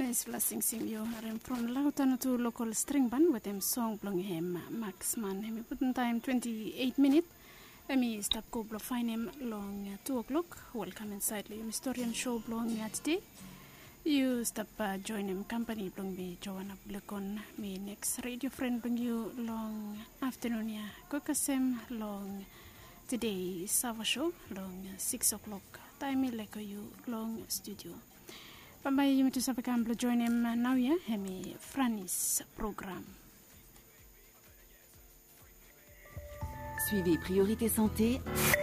Nice blessings in you. I'm from Lautana to local string band with them song belong him Max Man. Him put in time 28 minutes. Me stop go blow find him long 2 o'clock. Welcome inside the historian show belong today. You stop join him company belong me Joanna Blakon. Me next radio friend belong you long afternoon ya. Kokasem long today Sava show long 6 o'clock. Time like you long studio. Pambay you to Sapakamblo join him now ya hemi Franis programme. Suivez Priorité Santé.